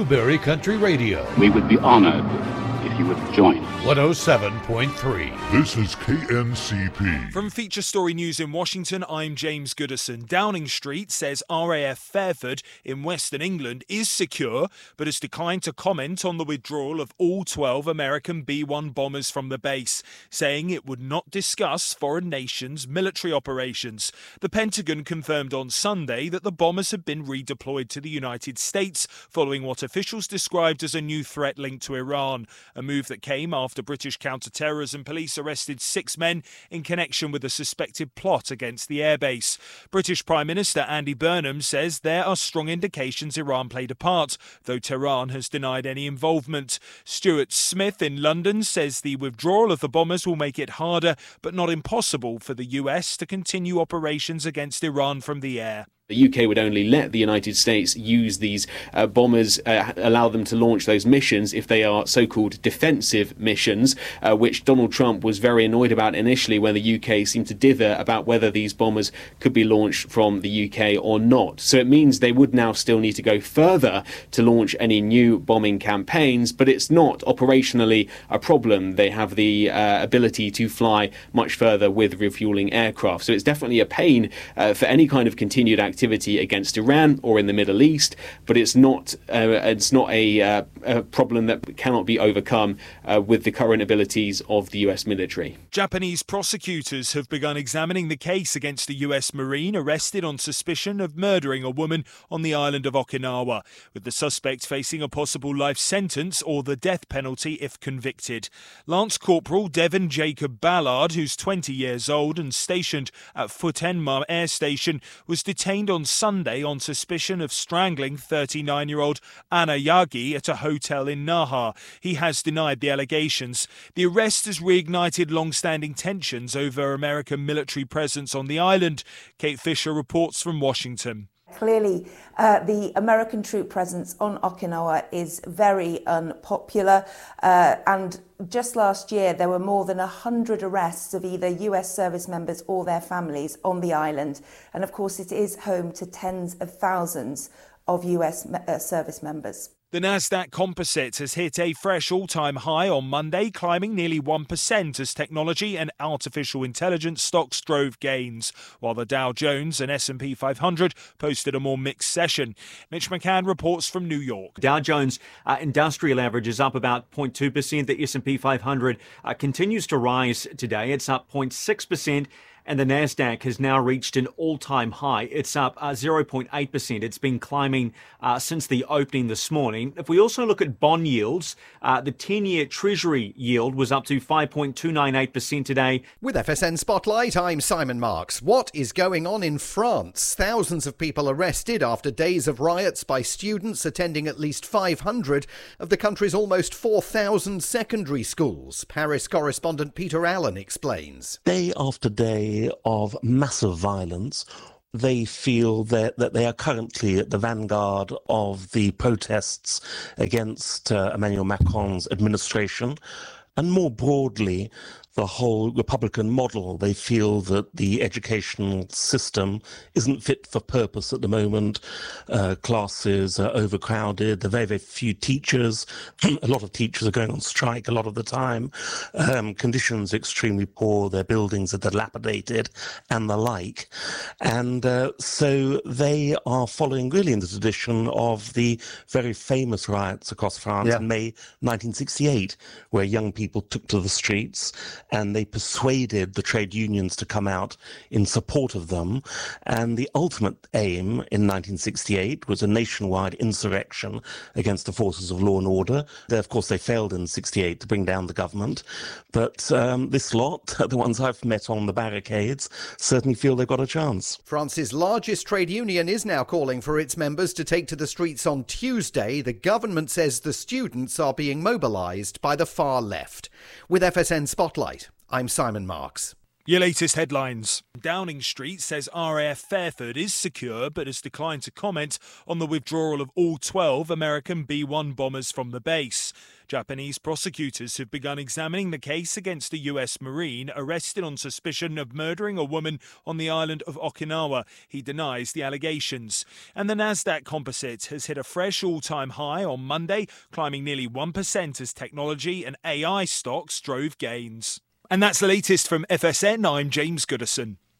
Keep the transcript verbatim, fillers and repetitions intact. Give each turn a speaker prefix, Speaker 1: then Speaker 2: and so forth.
Speaker 1: Newberry Country Radio.
Speaker 2: We would be honored if you would join us.
Speaker 1: one oh seven point three.
Speaker 3: This is K N C P.
Speaker 4: From Feature Story News in Washington, I'm James Goodison. Downing Street says R A F Fairford in Western England is secure, but has declined to comment on the withdrawal of all twelve American B one bombers from the base, saying it would not discuss foreign nations' military operations. The Pentagon confirmed on Sunday that the bombers had been redeployed to the United States following what officials described as a new threat linked to Iran, a move that came after British counter-terrorism police arrested six men in connection with a suspected plot against the airbase. British Prime Minister Andy Burnham says there are strong indications Iran played a part, though Tehran has denied any involvement. Stuart Smith in London says the withdrawal of the bombers will make it harder, but not impossible, for the U S to continue operations against Iran from the air.
Speaker 5: The U K would only let the United States use these uh, bombers, uh, allow them to launch those missions if they are so-called defensive missions, uh, which Donald Trump was very annoyed about initially when the U K seemed to dither about whether these bombers could be launched from the U K or not. So it means they would now still need to go further to launch any new bombing campaigns, but it's not operationally a problem. They have the uh, ability to fly much further with refueling aircraft. So it's definitely a pain uh, for any kind of continued activity against Iran or in the Middle East, but it's not uh, it's not a, uh, a problem that cannot be overcome uh, with the current abilities of the U S military.
Speaker 4: Japanese prosecutors have begun examining the case against a U S Marine arrested on suspicion of murdering a woman on the island of Okinawa, with the suspect facing a possible life sentence or the death penalty if convicted. Lance Corporal Devon Jacob Ballard, who's twenty years old and stationed at Futenma Air Station, was detained on Sunday on suspicion of strangling thirty-nine-year-old Anna Yagi at a hotel in Naha. He has denied the allegations. The arrest has reignited long-standing tensions over American military presence on the island. Kate Fisher reports from Washington.
Speaker 6: Clearly, uh, the American troop presence on Okinawa is very unpopular, uh, and just last year there were more than one hundred arrests of either U S service members or their families on the island, and of course it is home to tens of thousands of U S uh, service members.
Speaker 4: The Nasdaq Composite has hit a fresh all-time high on Monday, climbing nearly one percent as technology and artificial intelligence stocks drove gains, while the Dow Jones and S and P five hundred posted a more mixed session. Mitch McCann reports from New York.
Speaker 7: Dow Jones uh, industrial average is up about zero point two percent. The S and P five hundred uh, continues to rise today. It's up zero point six percent. And the Nasdaq has now reached an all-time high. It's up uh, zero point eight percent. It's been climbing uh, since the opening this morning. If we also look at bond yields, uh, the ten-year Treasury yield was up to five point two nine eight percent today.
Speaker 8: With F S N Spotlight, I'm Simon Marks. What is going on in France? Thousands of people arrested after days of riots by students attending at least five hundred of the country's almost four thousand secondary schools. Paris correspondent Peter Allen explains.
Speaker 9: Day after day of massive violence, they feel that, that they are currently at the vanguard of the protests against uh, Emmanuel Macron's administration, and more broadly, the whole Republican model. They feel that the educational system isn't fit for purpose at the moment. Uh, classes are overcrowded. There are very, very few teachers. A lot of teachers are going on strike a lot of the time. Um, conditions are extremely poor. Their buildings are dilapidated and the like. And uh, so they are following really in the tradition of the very famous riots across France yeah. in May nineteen sixty-eight, where young people took to the streets and they persuaded the trade unions to come out in support of them. And the ultimate aim in nineteen sixty-eight was a nationwide insurrection against the forces of law and order. They, of course, they failed in sixty-eight to bring down the government. But um, this lot, the ones I've met on the barricades, certainly feel they've got a chance.
Speaker 8: France's largest trade union is now calling for its members to take to the streets on Tuesday. The government says the students are being mobilised by the far left. With F S N Spotlight, I'm Simon Marks.
Speaker 4: Your latest headlines. Downing Street says R A F Fairford is secure but has declined to comment on the withdrawal of all twelve American B one bombers from the base. Japanese prosecutors have begun examining the case against a U S Marine arrested on suspicion of murdering a woman on the island of Okinawa. He denies the allegations. And the Nasdaq Composite has hit a fresh all-time high on Monday, climbing nearly one percent as technology and A I stocks drove gains. And that's the latest from F S N. I'm James Goodison.